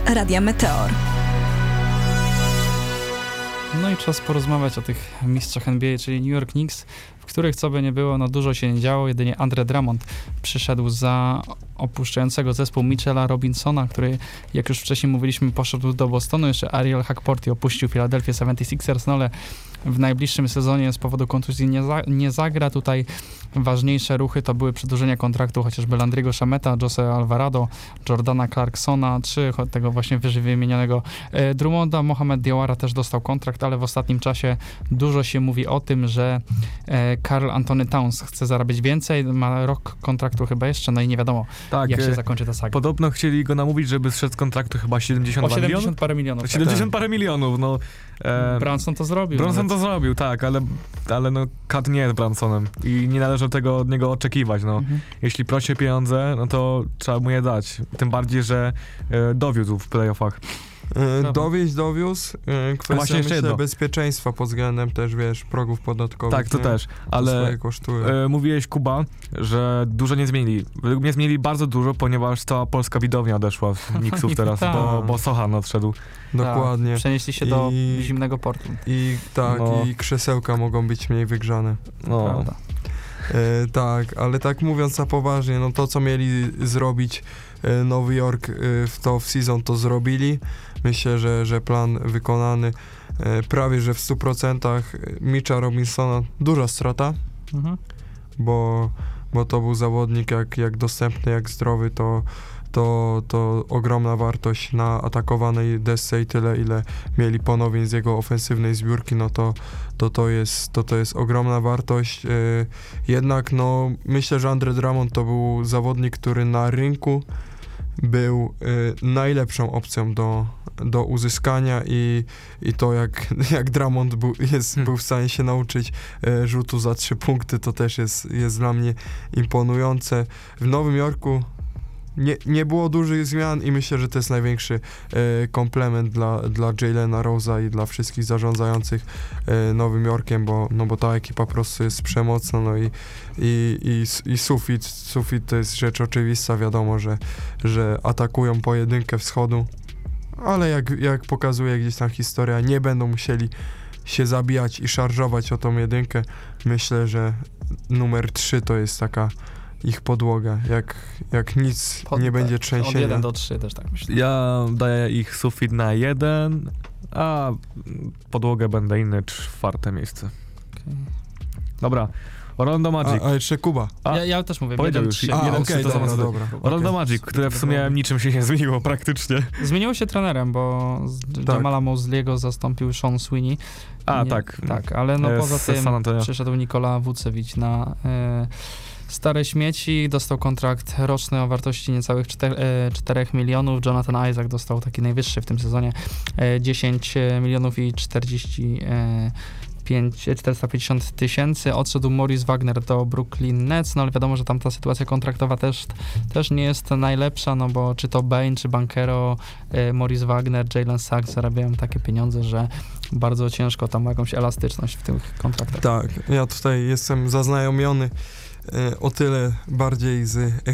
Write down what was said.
Radia Meteor. No i czas porozmawiać o tych mistrzach NBA, czyli New York Knicks, w których co by nie było, no dużo się nie działo. Jedynie Andre Drummond przyszedł za opuszczającego zespół Mitchella Robinsona, który, jak już wcześniej mówiliśmy, poszedł do Bostonu. Jeszcze Ariel Hackporty opuścił Philadelphia 76ers, no ale w najbliższym sezonie z powodu kontuzji nie zagra. Tutaj ważniejsze ruchy to były przedłużenia kontraktu chociażby Landry'ego Shameta, Jose Alvarado, Jordana Clarksona, czy tego właśnie wyżej wymienionego Drummonda. Mohamed Diawara też dostał kontrakt, ale w ostatnim czasie dużo się mówi o tym, że Karl Anthony Towns chce zarabiać więcej, ma rok kontraktu chyba jeszcze, no i nie wiadomo, jak się zakończy ta saga. Podobno chcieli go namówić, żeby zszedł z kontraktu chyba 70 parę milionów. 70 parę milionów, no. Brunson to zrobił. Brunson to zrobił, tak, ale no Kat nie jest Brunsonem i nie należy tego od niego oczekiwać, no. Jeśli prosi o pieniądze, no to trzeba mu je dać. Tym bardziej, że dowiódł w playoffach. Dowiózł. Kwestia, myślę, bezpieczeństwa pod względem też, wiesz, progów podatkowych. Tak, to też, ale mówiłeś, Kuba, że dużo nie zmienili. Według mnie zmienili bardzo dużo, ponieważ cała polska widownia odeszła z Knicksów teraz, bo Sochan odszedł. Dokładnie. Przenieśli się do zimnego portu. I krzesełka mogą być mniej wygrzane. No. Tak, ale tak mówiąc na poważnie, no to co mieli zrobić Nowy Jork w off-season to zrobili. Myślę, że plan wykonany prawie że w 100%. Mitcha Robinsona duża strata, bo to był zawodnik jak dostępny, jak zdrowy, to ogromna wartość na atakowanej desce i tyle, ile mieli ponowień z jego ofensywnej zbiórki, no to jest ogromna wartość. Jednak no myślę, że Andre Drummond to był zawodnik, który na rynku był najlepszą opcją do uzyskania i to jak Drummond był w stanie się nauczyć rzutu za 3 punkty, to też jest dla mnie imponujące. W Nowym Jorku nie było dużych zmian i myślę, że to jest największy komplement dla Jalena Rose'a i dla wszystkich zarządzających Nowym Jorkiem, bo ta ekipa po prostu jest przemocna, no i sufit to jest rzecz oczywista, wiadomo, że atakują pojedynkę wschodu, ale jak pokazuje gdzieś tam historia, nie będą musieli się zabijać i szarżować o tą jedynkę. Myślę, że numer 3 to jest taka ich podłoga, jak nic nie będzie trzęsienia. Od 1 do 3 też tak myślę. Ja daję ich sufit na 1, a podłogę będę inny 4 miejsce. Okay. Dobra, Orlando Magic. A jeszcze Kuba. Ja też mówię. Powiedział już. 1-3 to samo. Dobra. Orlando Magic, które w sumie niczym się nie zmieniło praktycznie. Zmieniło się trenerem, bo Jamala Mosley'ego zastąpił Sean Sweeney. Tak, ale no poza tym przyszedł Nikola Vucevic na stare śmieci, dostał kontrakt roczny o wartości niecałych 4 milionów. Jonathan Isaac dostał taki najwyższy w tym sezonie 10 milionów i 450 tysięcy. Odszedł Maurice Wagner do Brooklyn Nets, no ale wiadomo, że tam ta sytuacja kontraktowa też nie jest najlepsza, no bo czy to Bane, czy Banchero, Maurice Wagner, Jalen Suggs zarabiają takie pieniądze, że bardzo ciężko tam ma jakąś elastyczność w tych kontraktach. Tak, ja tutaj jestem zaznajomiony o tyle bardziej z